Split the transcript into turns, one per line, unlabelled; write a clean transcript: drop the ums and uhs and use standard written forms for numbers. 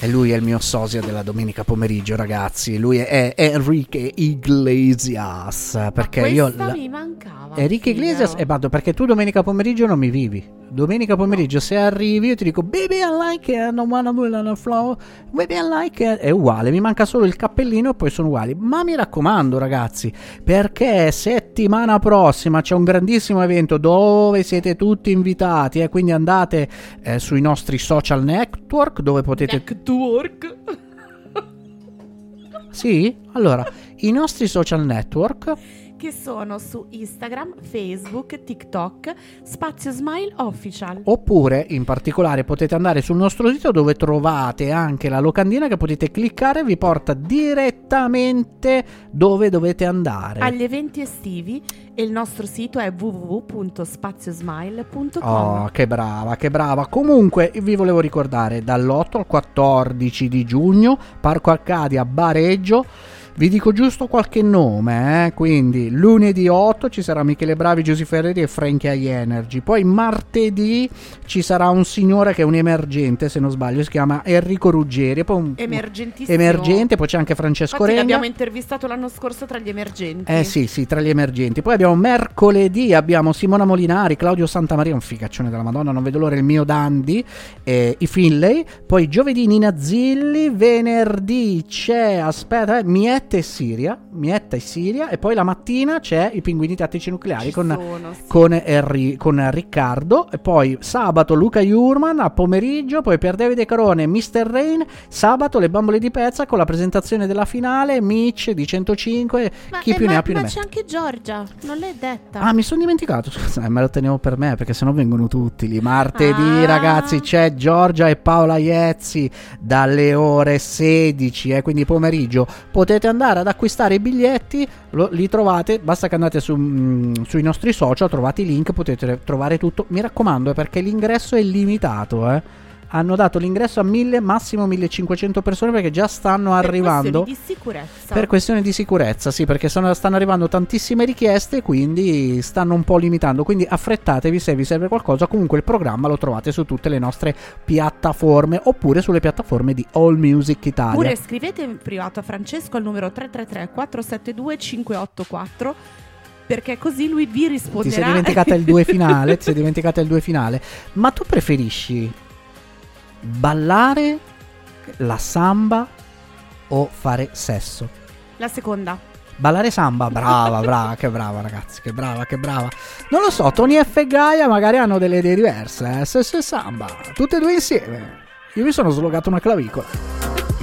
E lui è il mio sosia della domenica pomeriggio, ragazzi. Lui è Enrique Iglesias. Perché
mi mancava.
Enrique Iglesias è vado perché tu domenica pomeriggio non mi vivi. Domenica pomeriggio se arrivi io ti dico baby I like it, non wanna do it on the floor. Baby I like it. È uguale, mi manca solo il cappellino e poi sono uguali. Ma mi raccomando ragazzi, perché settimana prossima c'è un grandissimo evento dove siete tutti invitati, quindi andate sui nostri social network dove potete...
Network?
Sì? Allora, i nostri social network...
che sono su Instagram, Facebook, TikTok, Spazio Smile Official.
Oppure, in particolare, potete andare sul nostro sito dove trovate anche la locandina che potete cliccare e vi porta direttamente dove dovete andare.
Agli eventi estivi, e il nostro sito è www.spaziosmile.com.
Oh, che brava, che brava. Comunque, vi volevo ricordare, dall'8 al 14 di giugno, Parco Arcadia Bareggio. Vi dico giusto qualche nome, quindi lunedì 8 ci sarà Michele Bravi, Giusy Ferreri e Frankie High Energy. Poi martedì ci sarà un signore che è un emergente, se non sbaglio, si chiama Enrico Ruggeri. Poi emergente, poi c'è anche Francesco Regna.
L'abbiamo intervistato l'anno scorso tra gli emergenti.
Sì, tra gli emergenti. Poi abbiamo mercoledì, abbiamo Simona Molinari, Claudio Santamaria, un figaccione della Madonna, non vedo l'ora, il mio Dandy, i Finlay. Poi giovedì Nina Zilli, venerdì c'è, Mietta e Siria, e poi la mattina c'è i Pinguini Tattici Nucleari con Riccardo, e poi sabato Luca Jurman a pomeriggio, poi per Davide Carone Mr. Rain, sabato le Bambole di Pezza con la presentazione della finale, Mitch di 105, chi più ne ha più ne mette.
Ma c'è anche Giorgia, non l'hai detta.
Ah, mi sono dimenticato, scusa, me lo tenevo per me perché sennò vengono tutti lì. Martedì ragazzi c'è Giorgia e Paola Iezzi dalle ore 16, quindi pomeriggio potete andare ad acquistare i biglietti, li trovate, basta che andate sui nostri social, trovate i link, potete trovare tutto. Mi raccomando, perché l'ingresso è limitato, hanno dato l'ingresso a 1000, massimo 1500 persone, perché già stanno arrivando per questioni di sicurezza, sì, perché stanno arrivando tantissime richieste, quindi stanno un po' limitando, quindi affrettatevi se vi serve qualcosa. Comunque il programma lo trovate su tutte le nostre piattaforme, oppure sulle piattaforme di All Music Italia.
Oppure scrivete in privato a Francesco al numero 333 472 584, perché così lui vi risponderà.
Ti sei dimenticata il 2 finale, ma tu preferisci ballare la samba o fare sesso?
La seconda.
Ballare samba, brava, che brava ragazzi, che brava. Non lo so, Tony F e Gaia magari hanno delle idee diverse, sesso e samba, tutte e due insieme. Io mi sono slogato una clavicola.